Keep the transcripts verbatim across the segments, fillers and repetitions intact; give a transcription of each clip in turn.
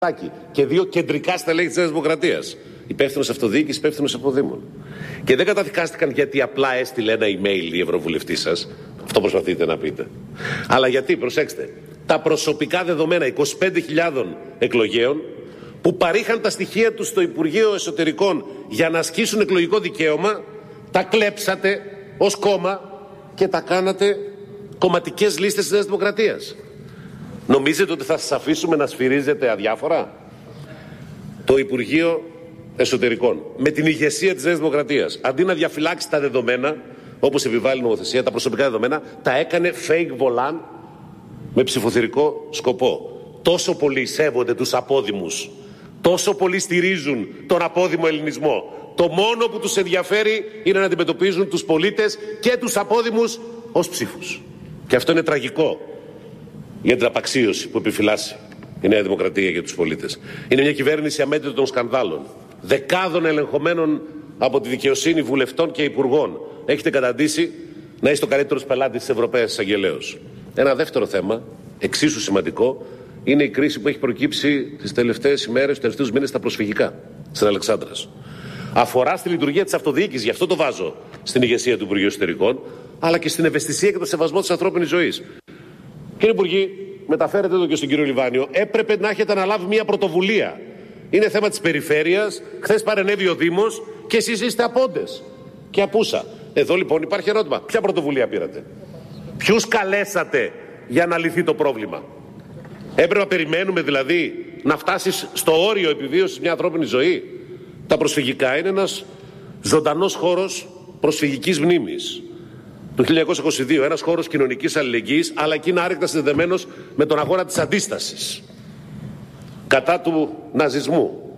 και δύο κεντρικά στελέχη της Νέας Δημοκρατίας. Υπεύθυνος αυτοδιοίκησης, υπεύθυνος από Δήμων. Και δεν καταδικάστηκαν γιατί απλά έστειλε ένα email η ευρωβουλευτή σας. Αυτό προσπαθείτε να πείτε. Αλλά γιατί, προσέξτε, τα προσωπικά δεδομένα είκοσι πέντε χιλιάδες εκλογέων που παρήχαν τα στοιχεία τους στο Υπουργείο Εσωτερικών για να ασκήσουν εκλογικό δικαίωμα, τα κλέψατε ως κόμμα και τα κάνατε κομματικές λίστες της Νέας Δημοκρατίας. Νομίζετε ότι θα σας αφήσουμε να σφυρίζετε αδιάφορα? Το Υπουργείο Εσωτερικών, με την ηγεσία της Νέας Δημοκρατίας, αντί να διαφυλάξει τα δεδομένα, όπως επιβάλλει η νομοθεσία, τα προσωπικά δεδομένα, τα έκανε fake volant με ψηφοθυρικό σκοπό. Τόσο πολύ σέβονται τους απόδημους, τόσο πολύ στηρίζουν τον απόδημο ελληνισμό. Το μόνο που τους ενδιαφέρει είναι να αντιμετωπίζουν τους πολίτες και τους απόδημους ως ψήφους. Και αυτό είναι τραγικό για την απαξίωση που επιφυλάσσει η Νέα Δημοκρατία για τους πολίτες. Είναι μια κυβέρνηση αμέτρητων σκανδάλων, δεκάδων ελεγχομένων από τη δικαιοσύνη βουλευτών και υπουργών. Έχετε καταντήσει να είστε ο καλύτερος πελάτης της Ευρωπαίας Εισαγγελέως. Ένα δεύτερο θέμα, εξίσου σημαντικό, είναι η κρίση που έχει προκύψει τις τελευταίες ημέρες, τους τελευταίους μήνες στα προσφυγικά στην Αλεξάνδρας. Αφορά στη λειτουργία της αυτοδιοίκησης, γι' αυτό το βάζω στην ηγεσία του Υπουργείου Εσωτερικών, αλλά και στην ευαισθησία και το σεβασμό της ανθρώπινης ζωής. Κύριε Υπουργή, μεταφέρετε το και στον κύριο Λιβάνιο, έπρεπε να έχετε αναλάβει μια πρωτοβουλία. Είναι θέμα της περιφέρειας, χθες παρενέβη ο Δήμος και εσείς είστε απόντες και απούσα. Εδώ λοιπόν υπάρχει ερώτημα. Ποια πρωτοβουλία πήρατε? Ποιους καλέσατε για να λυθεί το πρόβλημα? Έπρεπε να περιμένουμε δηλαδή να φτάσει στο όριο επιβίωσης μια ανθρώπινη ζωή? Τα προσφυγικά είναι ένας ζωντανός χώρος προσφυγικής μνήμης του χίλια εννιακόσια είκοσι δύο, ένας χώρος κοινωνικής αλληλεγγύης, αλλά και είναι άρρηκτα συνδεδεμένος με τον αγώνα της αντίστασης κατά του ναζισμού.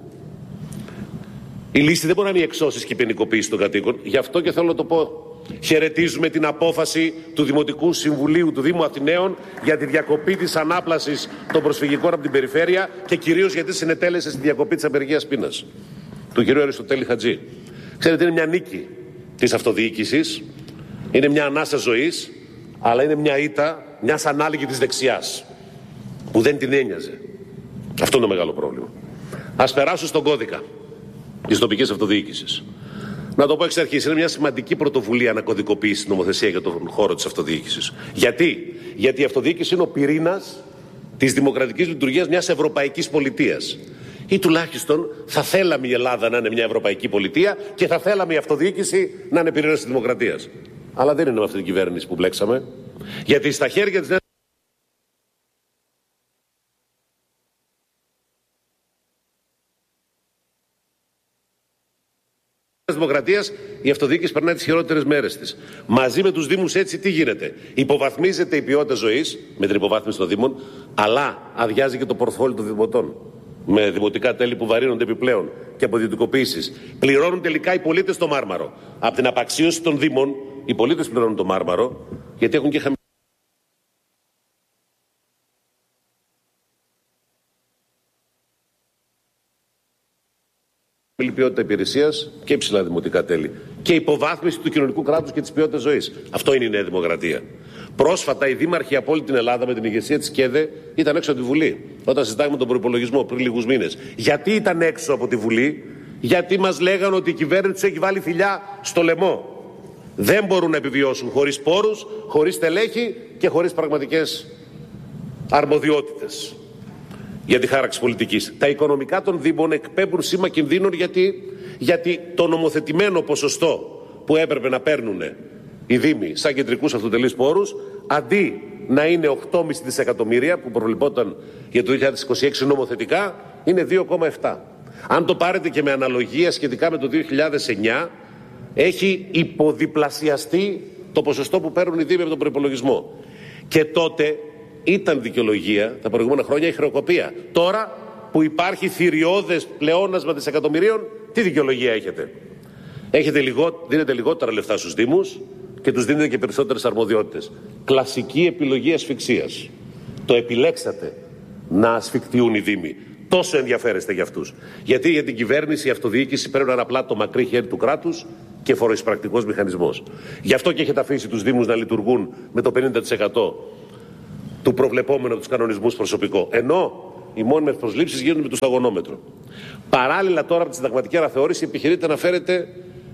Η λύση δεν μπορεί να είναι η εξώσεις και η ποινικοποίηση των κατοίκων. Γι' αυτό και θέλω να το πω. Χαιρετίζουμε την απόφαση του Δημοτικού Συμβουλίου του Δήμου Αθηναίων για τη διακοπή της ανάπλασης των προσφυγικών από την περιφέρεια και κυρίως γιατί συνετέλεσε στη διακοπή της απεργίας πείνας του κ. Αριστοτέλη Χατζή. Ξέρετε, είναι μια νίκη της αυτοδιοίκησης, είναι μια ανάσα ζωής, αλλά είναι μια ήττα μιας ανάλογης της δεξιάς που δεν την ένοιαζε. Αυτό είναι το μεγάλο πρόβλημα. Ας περάσω στον κώδικα της τοπικής αυτοδιοίκησης. Να το πω εξ αρχής, είναι μια σημαντική πρωτοβουλία να κωδικοποιήσει την νομοθεσία για τον χώρο της αυτοδιοίκησης. Γιατί? Γιατί η αυτοδιοίκηση είναι ο πυρήνας της δημοκρατικής λειτουργίας μιας ευρωπαϊκής πολιτείας. Ή τουλάχιστον θα θέλαμε η Ελλάδα να είναι μια ευρωπαϊκή πολιτεία και θα θέλαμε η αυτοδιοίκηση να είναι πυρήνας της δημοκρατίας. Αλλά δεν είναι με αυτή την κυβέρνηση που μπλέξαμε. Γιατί στα χέρια της Δημοκρατίας η αυτοδιοίκηση περνάει τις χειρότερες μέρες της. Μαζί με τους Δήμους έτσι τι γίνεται? Υποβαθμίζεται η ποιότητα ζωής με την υποβάθμιση των Δήμων, αλλά αδειάζει και το πορτφόλι των δημοτών. Με δημοτικά τέλη που βαρύνονται επιπλέον και από ιδιωτικοποίησεις. Πληρώνουν τελικά οι πολίτες το μάρμαρο. Από την απαξίωση των Δήμων, οι πολίτες πληρώνουν το μάρμαρο, γιατί έχουν και χαμηλή ποιότητα υπηρεσίας και υψηλά δημοτικά τέλη. Και υποβάθμιση του κοινωνικού κράτους και της ποιότητας ζωής. Αυτό είναι η Νέα Δημοκρατία. Πρόσφατα οι δήμαρχοι από όλη την Ελλάδα με την ηγεσία της ΚΕΔΕ ήταν έξω από τη Βουλή. Όταν συζητάγαμε τον προϋπολογισμό πριν λίγους μήνες. Γιατί ήταν έξω από τη Βουλή? Γιατί μας λέγανε ότι η κυβέρνηση τους έχει βάλει θηλιά στο λαιμό. Δεν μπορούν να επιβιώσουν χωρίς πόρους, χωρίς στελέχη και χωρίς πραγματικές αρμοδιότητες για τη χάραξη πολιτικής. Τα οικονομικά των Δήμων εκπέμπουν σήμα κινδύνων γιατί, γιατί το νομοθετημένο ποσοστό που έπρεπε να παίρνουν οι Δήμοι σαν κεντρικούς αυτοτελείς πόρους, αντί να είναι οκτώ κόμμα πέντε δισεκατομμύρια που προβλεπόταν για το δύο χιλιάδες είκοσι έξι νομοθετικά, είναι δύο κόμμα επτά. Αν το πάρετε και με αναλογία σχετικά με το δύο χιλιάδες εννιά, έχει υποδιπλασιαστεί το ποσοστό που παίρνουν οι Δήμοι από τον προϋπολογισμό. Και τότε ήταν δικαιολογία τα προηγούμενα χρόνια η χρεοκοπία. Τώρα που υπάρχει θηριώδες πλεόνασμα δισεκατομμυρίων, τι δικαιολογία έχετε? Έχετε λιγό, δίνετε λιγότερα λεφτά στους Δήμους και τους δίνετε και περισσότερες αρμοδιότητες. Κλασική επιλογή ασφυξίας. Το επιλέξατε να ασφικτιούν οι Δήμοι. Τόσο ενδιαφέρεστε για αυτούς. Γιατί για την κυβέρνηση η αυτοδιοίκηση πρέπει να είναι απλά το μακρύ χέρι του κράτους και φοροεισπρακτικός μηχανισμός. Γι' αυτό και έχετε αφήσει τους Δήμους να λειτουργούν με το πενήντα τοις εκατό του προβλεπόμενου από τους κανονισμούς προσωπικό. Ενώ οι μόνιμες προσλήψεις γίνονται με το σταγονόμετρο. Παράλληλα τώρα από τη συνταγματική αναθεώρηση επιχειρείται να φέρετε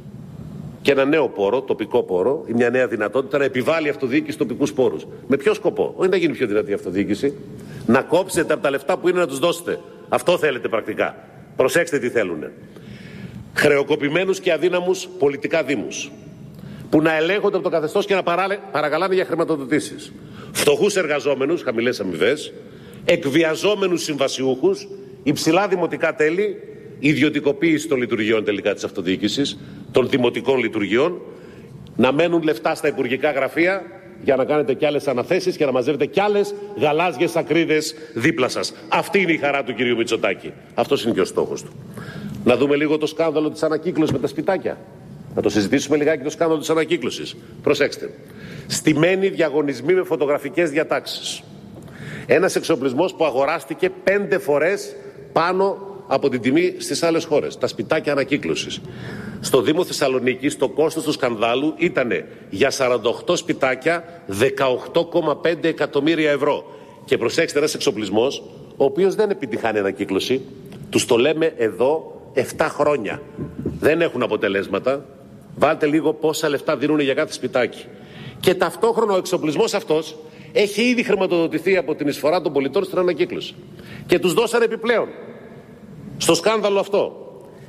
και ένα νέο πόρο, τοπικό πόρο, ή μια νέα δυνατότητα να επιβάλλει αυτοδιοίκηση τοπικούς πόρους. Με ποιο σκοπό? Όχι να γίνει πιο δυνατή η αυτοδιοίκηση, να κόψετε από τα λεφτά που είναι να τους δώσετε. Αυτό θέλετε πρακτικά. Προσέξτε τι θέλουνε. Χρεοκοπημένους και αδύναμους πολιτικά δήμους, που να ελέγχονται από το καθεστώς και να παρακαλάνε για χρηματοδοτήσεις. Φτωχούς εργαζόμενους, χαμηλές αμοιβές, εκβιαζόμενους συμβασιούχους, υψηλά δημοτικά τέλη, ιδιωτικοποίηση των λειτουργιών τελικά της αυτοδιοίκησης, των δημοτικών λειτουργιών, να μένουν λεφτά στα υπουργικά γραφεία για να κάνετε κι άλλες αναθέσεις και να μαζεύετε κι άλλες γαλάζιες ακρίδες δίπλα σας. Αυτή είναι η χαρά του κυρίου Μητσοτάκη. Αυτός είναι και ο στόχος του. Να δούμε λίγο το σκάνδαλο της ανακύκλωσης με τα σπιτάκια. Να το συζητήσουμε λιγάκι το σκάνδαλο της ανακύκλωσης. Προσέξτε. Στημένοι διαγωνισμοί με φωτογραφικές διατάξεις. Ένας εξοπλισμός που αγοράστηκε πέντε φορές πάνω από την τιμή στις άλλες χώρες. Τα σπιτάκια ανακύκλωσης. Στο Δήμο Θεσσαλονίκης το κόστος του σκανδάλου ήταν για σαράντα οκτώ σπιτάκια δεκαοκτώ κόμμα πέντε εκατομμύρια ευρώ. Και προσέξτε, ένας εξοπλισμός ο οποίος δεν επιτυχάνει ανακύκλωση. Τους το λέμε εδώ επτά χρόνια. Δεν έχουν αποτελέσματα. Βάλτε λίγο πόσα λεφτά δίνουν για κάθε σπιτάκι. Και ταυτόχρονα ο εξοπλισμός αυτός έχει ήδη χρηματοδοτηθεί από την εισφορά των πολιτών στην ανακύκλωση. Και τους δώσανε επιπλέον στο σκάνδαλο αυτό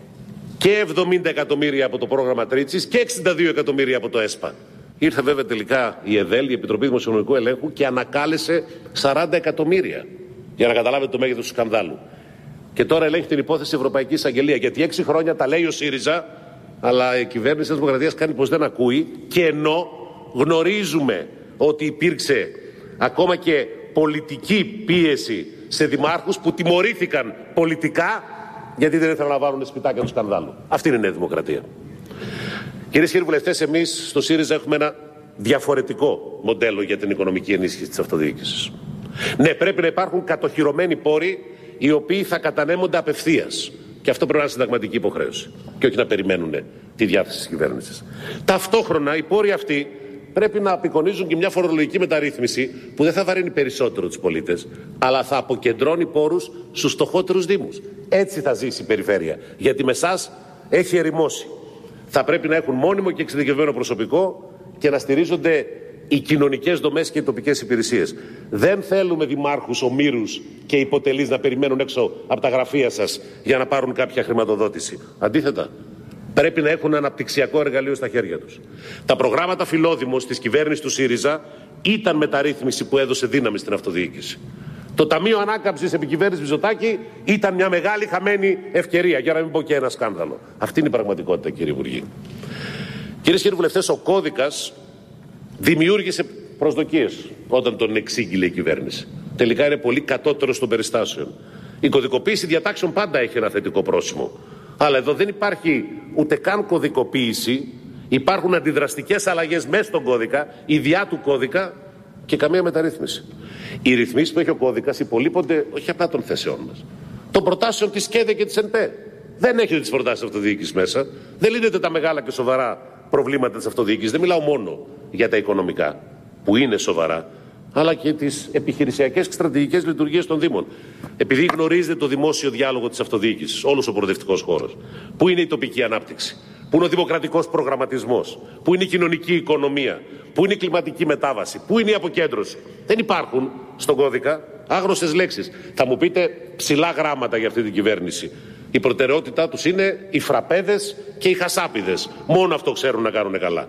και εβδομήντα εκατομμύρια από το πρόγραμμα Τρίτσης και εξήντα δύο εκατομμύρια από το ΕΣΠΑ. Ήρθε βέβαια τελικά η ΕΔΕΛ, η Επιτροπή Δημοσιονομικού Ελέγχου, και ανακάλεσε σαράντα εκατομμύρια. Για να καταλάβετε το μέγεθος του σκανδάλου. Και τώρα ελέγχει την υπόθεση η Ευρωπαϊκή Εισαγγελία. Γιατί έξι χρόνια τα λέει ο ΣΥΡΙΖΑ, αλλά η κυβέρνηση της Δημοκρατίας κάνει πως δεν ακούει, και ενώ γνωρίζουμε ότι υπήρξε ακόμα και πολιτική πίεση σε δημάρχους που τιμωρήθηκαν πολιτικά γιατί δεν ήθελαν να βάλουν σπιτάκια του σκανδάλου. Αυτή είναι η Νέα Δημοκρατία. Κυρίες και κύριοι βουλευτές, εμείς στο ΣΥΡΙΖΑ έχουμε ένα διαφορετικό μοντέλο για την οικονομική ενίσχυση της αυτοδιοίκησης. Ναι, πρέπει να υπάρχουν κατοχυρωμένοι πόροι οι οποίοι θα κατανέμονται απευθείας. Και αυτό πρέπει να είναι συνταγματική υποχρέωση. Και όχι να περιμένουν τη διάθεση της κυβέρνησης. Ταυτόχρονα οι πόροι αυτοί πρέπει να απεικονίζουν και μια φορολογική μεταρρύθμιση που δεν θα βαρύνει περισσότερο τους πολίτες, αλλά θα αποκεντρώνει πόρους στους φτωχότερους δήμους. Έτσι θα ζήσει η περιφέρεια. Γιατί με εσάς έχει ερημώσει. Θα πρέπει να έχουν μόνιμο και εξειδικευμένο προσωπικό και να στηρίζονται οι κοινωνικές δομές και οι τοπικές υπηρεσίες. Δεν θέλουμε δημάρχους ομήρους και υποτελείς να περιμένουν έξω από τα γραφεία σας για να πάρουν κάποια χρηματοδότηση. Αντίθετα, πρέπει να έχουν αναπτυξιακό εργαλείο στα χέρια τους. Τα προγράμματα Φιλόδημος της κυβέρνησης του ΣΥΡΙΖΑ ήταν μεταρρύθμιση που έδωσε δύναμη στην αυτοδιοίκηση. Το Ταμείο Ανάκαμψης επί κυβέρνησης Μητσοτάκη ήταν μια μεγάλη χαμένη ευκαιρία, για να μην πω και ένα σκάνδαλο. Αυτή είναι η πραγματικότητα, κύριε Υπουργοί. Κυρίες και κύριοι βουλευτές, ο κώδικας δημιούργησε προσδοκίες όταν τον εξήγηλε η κυβέρνηση. Τελικά είναι πολύ κατώτερος των περιστάσεων. Η κωδικοποίηση διατάξεων πάντα έχει ένα θετικό πρόσημο. Αλλά εδώ δεν υπάρχει ούτε καν κωδικοποίηση, υπάρχουν αντιδραστικές αλλαγές μέσα στον κώδικα, ιδιά του κώδικα και καμία μεταρρύθμιση. Οι ρυθμίσεις που έχει ο κώδικας υπολείπονται όχι απλά των θέσεών μας, των προτάσεων της ΚΕΔΕ και της ΕΝΠΕ. Δεν έχετε τις προτάσεις αυτοδιοίκησης μέσα, δεν λύνετε τα μεγάλα και σοβαρά προβλήματα της αυτοδιοίκησης. Δεν μιλάω μόνο για τα οικονομικά, που είναι σοβαρά, αλλά και τις επιχειρησιακές και στρατηγικές λειτουργίες των Δήμων. Επειδή γνωρίζετε το δημόσιο διάλογο της αυτοδιοίκησης, όλος ο προοδευτικός χώρος, που είναι η τοπική ανάπτυξη, που είναι ο δημοκρατικός προγραμματισμός, που είναι η κοινωνική οικονομία, που είναι η κλιματική μετάβαση, που είναι η αποκέντρωση. Δεν υπάρχουν στον κώδικα άγνωστες λέξεις. Θα μου πείτε ψηλά γράμματα για αυτή την κυβέρνηση. Η προτεραιότητά τους είναι οι φραπέδες και οι χασάπιδες. Μόνο αυτό ξέρουν να κάνουν καλά.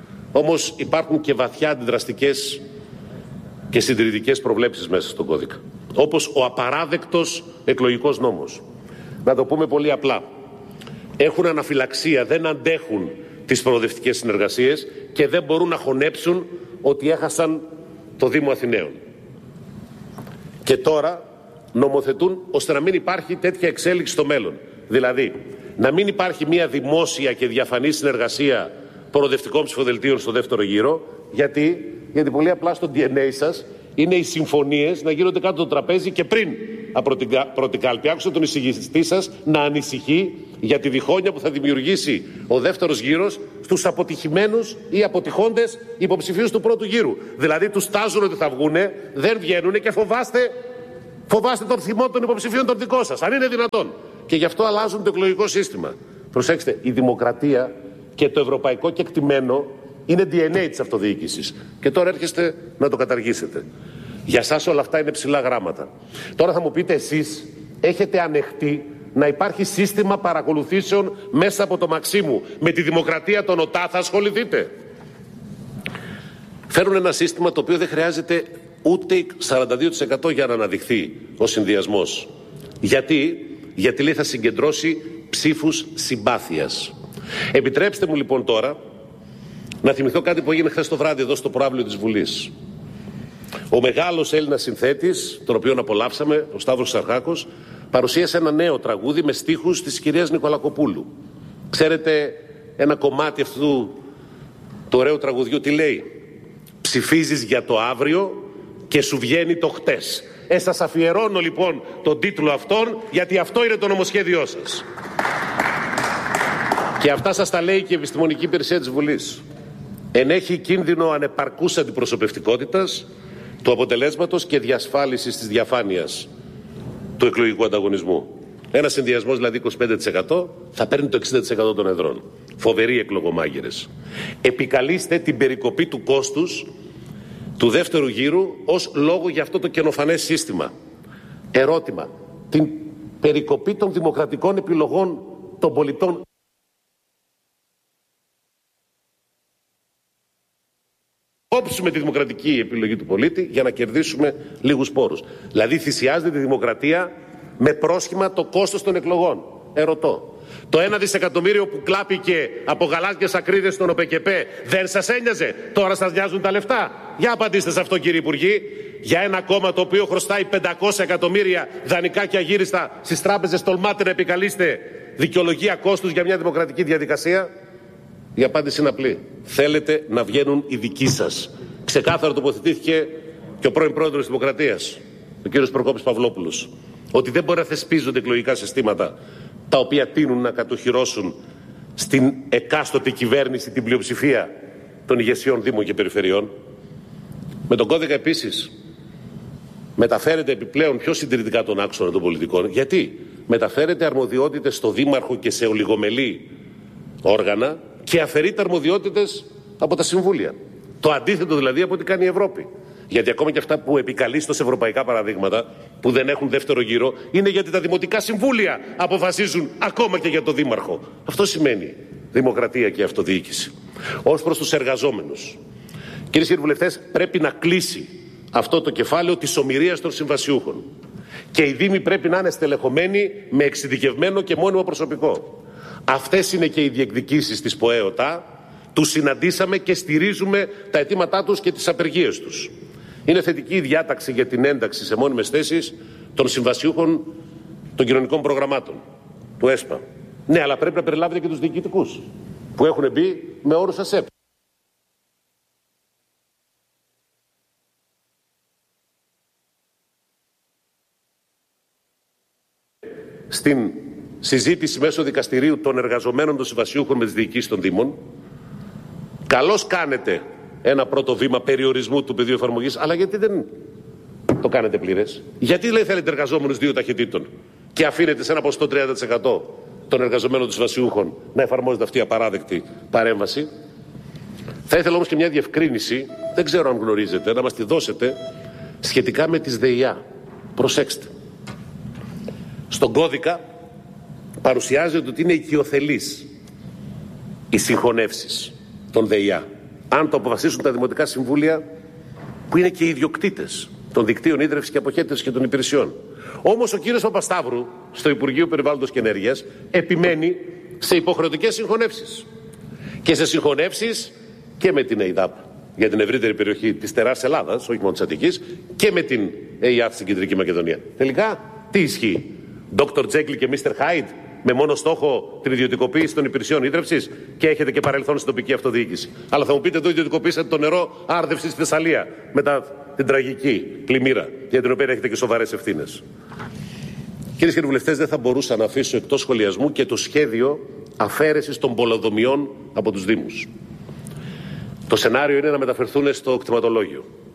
Όμως υπάρχουν και βαθιά αντιδραστικές και συντηρητικές προβλέψεις μέσα στον κώδικα. Όπως ο απαράδεκτος εκλογικός νόμος. Να το πούμε πολύ απλά. Έχουν αναφυλαξία, δεν αντέχουν τις προοδευτικές συνεργασίες και δεν μπορούν να χωνέψουν ότι έχασαν το Δήμο Αθηναίων. Και τώρα νομοθετούν ώστε να μην υπάρχει τέτοια εξέλιξη στο μέλλον. Δηλαδή, να μην υπάρχει μια δημόσια και διαφανή συνεργασία προοδευτικών ψηφοδελτίων στο δεύτερο γύρο. Γιατί, γιατί πολύ απλά στο ντι εν έι σας είναι οι συμφωνίες να γίνονται κάτω το τραπέζι και πριν από την πρώτη κάλπη. Άκουσα τον εισηγητή σας να ανησυχεί για τη διχόνοια που θα δημιουργήσει ο δεύτερος γύρος στους αποτυχημένους ή αποτυχώντες υποψηφίους του πρώτου γύρου. Δηλαδή τους τάζουν ότι θα βγούνε, δεν βγαίνουνε και φοβάστε, Φοβάστε τον θυμό των υποψηφίων των δικών σας, αν είναι δυνατόν. Και γι' αυτό αλλάζουν το εκλογικό σύστημα. Προσέξτε, η δημοκρατία και το ευρωπαϊκό κεκτημένο είναι ντι εν έι της αυτοδιοίκησης. Και τώρα έρχεστε να το καταργήσετε. Για σας όλα αυτά είναι ψηλά γράμματα. Τώρα θα μου πείτε εσείς, έχετε ανεχτεί να υπάρχει σύστημα παρακολουθήσεων μέσα από το Μαξίμου. Με τη δημοκρατία των ΟΤΑ θα ασχοληθείτε? Φέρουν ένα σύστημα το οποίο δεν χρειάζεται ούτε σαράντα δύο τοις εκατό για να αναδειχθεί ο συνδυασμός. Γιατί? Γιατί λέει θα συγκεντρώσει ψήφους συμπάθειας. Επιτρέψτε μου λοιπόν τώρα να θυμηθώ κάτι που έγινε χθες το βράδυ εδώ στο προάβλιο της Βουλής. Ο μεγάλος Έλληνας συνθέτης, τον οποίο απολαύσαμε, ο Σταύρος Σαρχάκος, παρουσίασε ένα νέο τραγούδι με στίχους της κυρίας Νικολακοπούλου. Ξέρετε ένα κομμάτι αυτού του ωραίου τραγουδιού τι λέει? Ψηφίζεις για το αύριο και σου βγαίνει το χτες. Ε, σας αφιερώνω λοιπόν τον τίτλο αυτόν, γιατί αυτό είναι το νομοσχέδιό σας. Και αυτά σας τα λέει και η Επιστημονική Υπηρεσία της Βουλής. Ενέχει κίνδυνο ανεπαρκούς αντιπροσωπευτικότητας, του αποτελέσματος και διασφάλισης της διαφάνειας του εκλογικού ανταγωνισμού. Ένας συνδυασμός δηλαδή είκοσι πέντε τοις εκατό θα παίρνει το εξήντα τοις εκατό των εδρών. Φοβεροί εκλογομάγειρες. Επικαλείστε την περικοπή του κόστους του δεύτερου γύρου ως λόγο για αυτό το καινοφανές σύστημα. Ερώτημα. Την περικοπή των δημοκρατικών επιλογών των πολιτών. Κόψουμε τη δημοκρατική επιλογή του πολίτη για να κερδίσουμε λίγους πόρους. Δηλαδή θυσιάζεται τη δημοκρατία με πρόσχημα το κόστος των εκλογών. Ερωτώ. Το ένα δισεκατομμύριο που κλάπηκε από γαλάζιες ακρίδες στον ΟΠΕΚΕΠΕ δεν σας ένοιαζε? Τώρα σας νοιάζουν τα λεφτά? Για απαντήστε σε αυτό, κύριε Υπουργοί. Για ένα κόμμα το οποίο χρωστάει πεντακόσια εκατομμύρια δανεικά και αγύριστα στις τράπεζες, τολμάτε να επικαλείστε δικαιολογία κόστους για μια δημοκρατική διαδικασία? Η απάντηση είναι απλή. Θέλετε να βγαίνουν οι δικοί σας. Ξεκάθαρα τοποθετήθηκε και ο πρώην πρόεδρος της Δημοκρατίας, ο κύριος Προκόπης Παυλόπουλος, ότι δεν μπορεί να θεσπίζονται εκλογικά συστήματα τα οποία τείνουν να κατοχυρώσουν στην εκάστοτε κυβέρνηση την πλειοψηφία των ηγεσιών δήμων και περιφερειών. Με τον κώδικα επίσης μεταφέρεται επιπλέον πιο συντηρητικά τον άξονα των πολιτικών. Γιατί? Μεταφέρεται αρμοδιότητες στο δήμαρχο και σε ολιγομελή όργανα και αφαιρείται αρμοδιότητες από τα συμβούλια. Το αντίθετο δηλαδή από ό,τι κάνει η Ευρώπη. Γιατί ακόμα και αυτά που επικαλείστε σε ευρωπαϊκά παραδείγματα, που δεν έχουν δεύτερο γύρο, είναι γιατί τα δημοτικά συμβούλια αποφασίζουν ακόμα και για το δήμαρχο. Αυτό σημαίνει δημοκρατία και αυτοδιοίκηση. Ως προς τους εργαζόμενους, κυρίες και κύριοι βουλευτές, πρέπει να κλείσει αυτό το κεφάλαιο της ομηρίας των συμβασιούχων. Και οι δήμοι πρέπει να είναι στελεχωμένοι με εξειδικευμένο και μόνιμο προσωπικό. Αυτές είναι και οι διεκδικήσεις της ΠΟΕΟΤΑ. Τους συναντήσαμε και στηρίζουμε τα αιτήματά τους και τις απεργίες τους. Είναι θετική η διάταξη για την ένταξη σε μόνιμες θέσεις των συμβασιούχων των κοινωνικών προγραμμάτων, του ΕΣΠΑ. Ναι, αλλά πρέπει να περιλάβετε και τους διοικητικούς που έχουν μπει με όρους ΑΣΕΠ. Στην συζήτηση μέσω δικαστηρίου των εργαζομένων των συμβασιούχων με τις διοικήσεις των Δήμων, καλώς κάνετε ένα πρώτο βήμα περιορισμού του πεδίου εφαρμογής, αλλά γιατί δεν το κάνετε πλήρες? Γιατί λέει θέλετε εργαζόμενους δύο ταχυτήτων και αφήνετε σε ένα ποσοστό τριάντα τοις εκατό των εργαζομένων των συμβασιούχων να εφαρμόζεται αυτή η απαράδεκτη παρέμβαση? Θα ήθελα όμως και μια διευκρίνηση, δεν ξέρω αν γνωρίζετε, να μας τη δώσετε σχετικά με τις ΔΕΙΑ. Προσέξτε. Στον κώδικα παρουσιάζεται ότι είναι οικειοθελείς οι συγχωνεύσεις των ΔΕΙΑ, αν το αποφασίσουν τα δημοτικά συμβούλια που είναι και οι ιδιοκτήτες των δικτύων ίδρυυσης και αποχέτευσης και των υπηρεσιών. Όμως ο κύριος Παπασταύρου στο Υπουργείο Περιβάλλοντος και Ενέργειας επιμένει σε υποχρεωτικές συγχωνεύσεις και σε συγχωνεύσεις και με την ΕΙΔΑΠ για την ευρύτερη περιοχή της τεράς Ελλάδας, όχι μόνο της Αττικής, και με την ΕΙΑΤ στην Κεντρική Μακεδονία. Τελικά τι ισχύει? Ντόκτορ Τζέκλι και μίστερ Χάιντ, με μόνο στόχο την ιδιωτικοποίηση των υπηρεσιών ίδρυυσης, και έχετε και παρελθόν στην τοπική αυτοδιοίκηση. Αλλά θα μου πείτε, εδώ ιδιωτικοποίησατε το νερό άρδευση στη Θεσσαλία μετά την τραγική πλημμύρα, για την οποία έχετε και σοβαρές ευθύνες. Κυρίες και κύριοι βουλευτές, δεν θα μπορούσα να αφήσω εκτός σχολιασμού και το σχέδιο αφαίρεσης των πολεοδομιών από τους Δήμους. Το σενάριο είναι να μεταφερθούν στο κτηματολόγιο.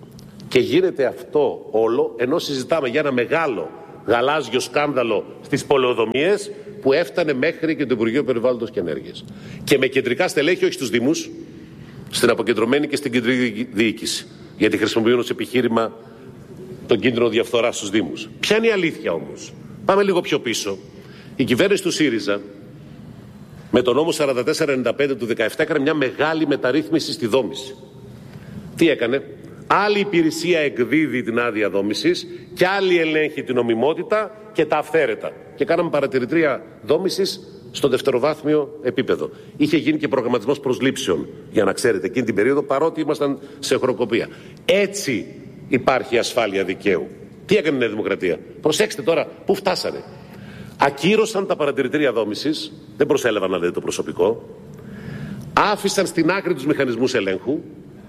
Και γίνεται αυτό όλο ενώ συζητάμε για ένα μεγάλο γαλάζιο σκάνδαλο στις πολεοδομίες που έφτανε μέχρι και το Υπουργείο Περιβάλλοντος και Ενέργειας. Και με κεντρικά στελέχη, όχι στους Δήμους, στην αποκεντρωμένη και στην κεντρική διοίκηση. Γιατί χρησιμοποιούν ως επιχείρημα τον κίνδυνο διαφθοράς στους Δήμους. Ποια είναι η αλήθεια όμως? Πάμε λίγο πιο πίσω. Η κυβέρνηση του ΣΥΡΙΖΑ με τον νόμο σαράντα τέσσερα ενενήντα πέντε του δεκαεπτά έκανε μια μεγάλη μεταρρύθμιση στη δόμηση. Τι έκανε? Άλλη υπηρεσία εκδίδει την άδεια δόμησης και άλλη ελέγχει την νομιμότητα και τα αυθαίρετα. Και κάναμε παρατηρητρία δόμησης στο δευτεροβάθμιο επίπεδο. Είχε γίνει και προγραμματισμός προσλήψεων, για να ξέρετε, εκείνη την περίοδο, παρότι ήμασταν σε χροκοπία. Έτσι υπάρχει ασφάλεια δικαίου. Τι έκανε η Νέα Δημοκρατία? Προσέξτε τώρα πού φτάσανε. Ακύρωσαν τα παρατηρητήρια δόμησης, δεν προσέλαβαν να δείτε το προσωπικό, άφησαν στην άκρη τους μηχανισμούς ελέγχου,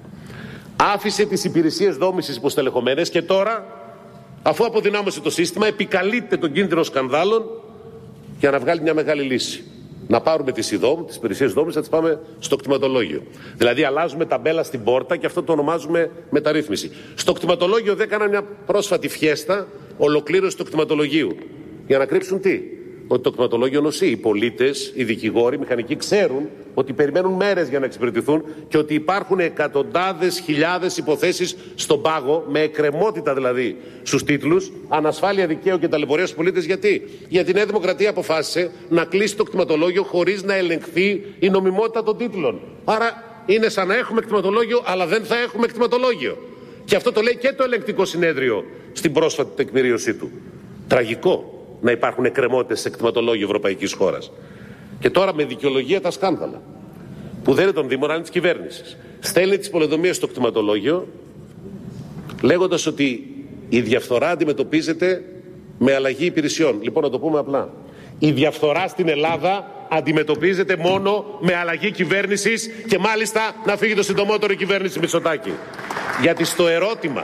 άφησε τις υπηρεσίες δόμησης υποστελεχωμένες και τώρα, αφού αποδυνάμωσε το σύστημα, επικαλείται τον κίνδυνο σκανδάλων για να βγάλει μια μεγάλη λύση. Να πάρουμε τις ΙΔΟΜ, τις υπηρεσίες δόμησης, να τις πάμε στο κτηματολόγιο. Δηλαδή αλλάζουμε ταμπέλα στην πόρτα και αυτό το ονομάζουμε μεταρρύθμιση. Στο κτηματολόγιο δεν έκαναν μια πρόσφατη φιέστα ολοκλήρωση του κτηματολογίου. Για να κρύψουν τι? Ότι το κτηματολόγιο νοσεί. Οι πολίτες, οι δικηγόροι, οι μηχανικοί ξέρουν ότι περιμένουν μέρες για να εξυπηρετηθούν και ότι υπάρχουν εκατοντάδες χιλιάδες υποθέσεις στον πάγο, με εκκρεμότητα δηλαδή στους τίτλους, ανασφάλεια δικαίου και ταλαιπωρία στους πολίτες. Γιατί? Γιατί η Νέα Δημοκρατία αποφάσισε να κλείσει το κτηματολόγιο χωρίς να ελεγχθεί η νομιμότητα των τίτλων. Άρα είναι σαν να έχουμε κτηματολόγιο, αλλά δεν θα έχουμε κτηματολόγιο. Και αυτό το λέει και το ελεγκτικό συνέδριο στην πρόσφατη τεκμηρίωσή του. Τραγικό να υπάρχουν εκκρεμότητες σε κτηματολόγιο ευρωπαϊκής χώρας. Και τώρα με δικαιολογία τα σκάνδαλα, που δεν είναι των Δήμων, αλλά της κυβέρνησης, στέλνει τις πολεοδομίες στο κτηματολόγιο, λέγοντας ότι η διαφθορά αντιμετωπίζεται με αλλαγή υπηρεσιών. Λοιπόν, να το πούμε απλά. Η διαφθορά στην Ελλάδα αντιμετωπίζεται μόνο με αλλαγή κυβέρνησης και μάλιστα να φύγει το συντομότερο η κυβέρνηση Μητσοτάκη. Γιατί στο ερώτημα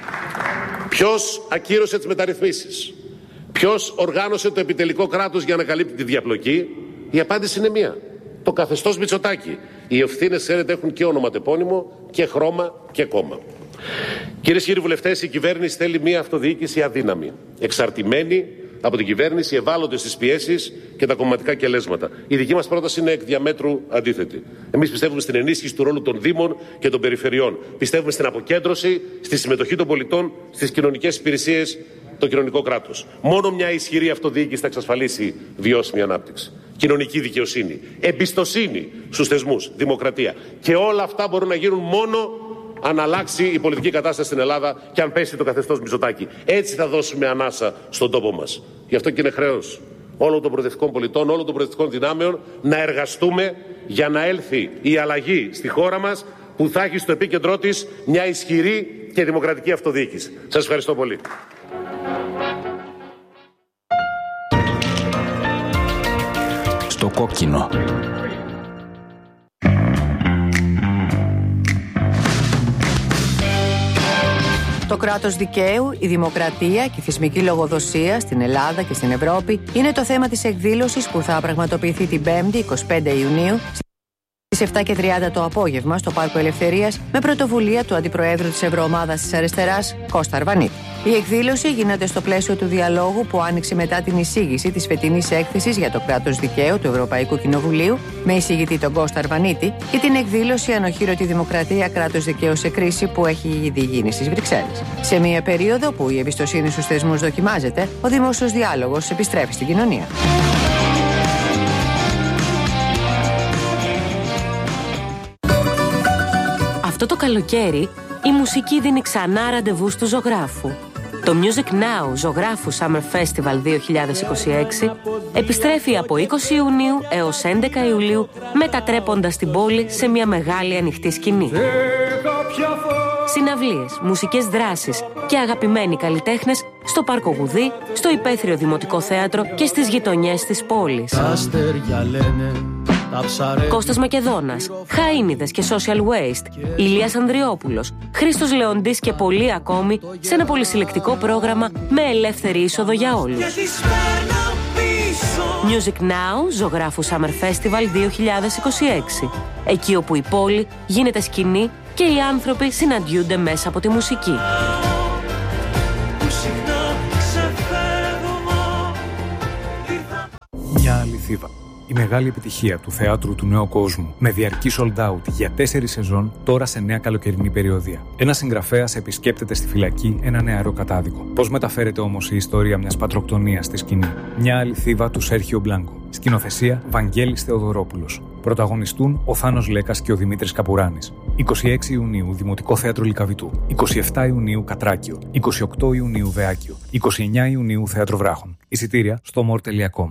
ποιος ακύρωσε τις μεταρρυθμίσεις, ποιος οργάνωσε το επιτελικό κράτος για να καλύπτει τη διαπλοκή, η απάντηση είναι μία. Το καθεστώς Μητσοτάκη. Οι ευθύνες, ξέρετε, έχουν και ονοματεπώνυμο και χρώμα και κόμμα. Κυρίες και κύριοι βουλευτές, η κυβέρνηση θέλει μία αυτοδιοίκηση αδύναμη, εξαρτημένη από την κυβέρνηση, ευάλωτη στις πιέσεις και τα κομματικά κελέσματα. Η δική μας πρόταση είναι εκ διαμέτρου αντίθετη. Εμείς πιστεύουμε στην ενίσχυση του ρόλου των Δήμων και των περιφερειών. Πιστεύουμε στην αποκέντρωση, στη συμμετοχή των πολιτών στις κοινωνικές υπηρεσίες, το κοινωνικό κράτος. Μόνο μια ισχυρή αυτοδιοίκηση θα εξασφαλίσει βιώσιμη ανάπτυξη, κοινωνική δικαιοσύνη, εμπιστοσύνη στους θεσμούς, δημοκρατία. Και όλα αυτά μπορούν να γίνουν μόνο αν αλλάξει η πολιτική κατάσταση στην Ελλάδα και αν πέσει το καθεστώς Μητσοτάκη. Έτσι θα δώσουμε ανάσα στον τόπο μας. Γι' αυτό και είναι χρέος όλων των προοδευτικών πολιτών, όλων των προοδευτικών δυνάμεων να εργαστούμε για να έλθει η αλλαγή στη χώρα μας που θα έχει στο επίκεντρό της μια ισχυρή και δημοκρατική αυτοδιοίκηση. Σας ευχαριστώ πολύ. Στο κόκκινο. Το κράτος δικαίου, η δημοκρατία και η θεσμική λογοδοσία στην Ελλάδα και στην Ευρώπη είναι το θέμα της εκδήλωσης που θα πραγματοποιηθεί την Πέμπτη, εικοστή πέμπτη Ιουνίου, στις επτά και τριάντα το απόγευμα στο Πάρκο Ελευθερίας, με πρωτοβουλία του Αντιπροέδρου της Ευρωομάδας της Αριστεράς, Κώστα Αρβανίτη. Η εκδήλωση γίνεται στο πλαίσιο του διαλόγου που άνοιξε μετά την εισήγηση της φετινής έκθεσης για το κράτος δικαίου του Ευρωπαϊκού Κοινοβουλίου, με εισηγητή τον Κώστα Αρβανίτη, και την εκδήλωση Ανοχήρωτη Δημοκρατία, κράτος δικαίου σε κρίση, που έχει ήδη γίνει στις Βρυξέλλες. Σε μια περίοδο που η εμπιστοσύνη στους θεσμούς δοκιμάζεται, ο δημόσιος διάλογος επιστρέφει στην κοινωνία. Αυτό το καλοκαίρι η μουσική δίνει ξανά ραντεβού του ζωγράφου. Το Music Now Ζωγράφου Summer Festival δύο χιλιάδες είκοσι έξι επιστρέφει από είκοσι Ιουνίου έως έντεκα Ιουλίου, μετατρέποντας την πόλη σε μια μεγάλη ανοιχτή σκηνή. Συναυλίες, μουσικές δράσεις και αγαπημένοι καλλιτέχνες στο Πάρκο Γουδί, στο Υπαίθριο Δημοτικό Θέατρο και στις γειτονιές της πόλης. Κώστας Μακεδόνας, Χαΐνιδες και Social Waste, Ηλίας Ανδριόπουλος, Χρήστος Λεοντής και πολλοί ακόμη, σε ένα πολυσυλλεκτικό πρόγραμμα με ελεύθερη είσοδο για όλους. Music Now, Ζωγράφου Summer Festival δύο χιλιάδες είκοσι έξι. Εκεί όπου η πόλη γίνεται σκηνή και οι άνθρωποι συναντιούνται μέσα από τη μουσική. Μια άλλη Θήβα. Η μεγάλη επιτυχία του θεάτρου του νέου κόσμου, με διαρκή sold out για τέσσερις σεζόν, τώρα σε νέα καλοκαιρινή περιοδία. Ένας συγγραφέας επισκέπτεται στη φυλακή ένα νεαρό κατάδικο. Πώς μεταφέρεται όμως η ιστορία μιας πατροκτονίας στη σκηνή? Μια άλλη Θήβα του Σέρχιο Μπλάνκο. Σκηνοθεσία Βαγγέλης Θεοδωρόπουλος. Πρωταγωνιστούν ο Θάνος Λέκας και ο Δημήτρης Καπουράνης. είκοσι έξι Ιουνίου Δημοτικό Θέατρο Λυκαβητού. είκοσι επτά Ιουνίου Κατράκιο. είκοσι οκτώ Ιουνίου Βεάκιο. είκοσι εννέα Ιουνίου Θέατρο Βράχων. Εισιτήρια στο more τελεία com.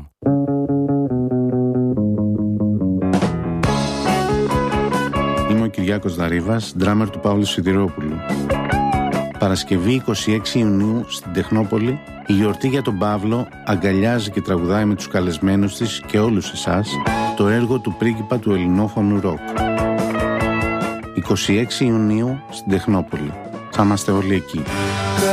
Είμαι ο Κυριάκος Δαρίβας, ντράμερ του Παύλου Σιδηρόπουλου. Παρασκευή είκοσι έξι Ιουνίου στην Τεχνόπολη, η γιορτή για τον Παύλο αγκαλιάζει και τραγουδάει με τους καλεσμένους της και όλους εσάς το έργο του πρίγκιπα του ελληνόφωνου ροκ. είκοσι έξι Ιουνίου στην Τεχνόπολη. Θα είμαστε όλοι εκεί.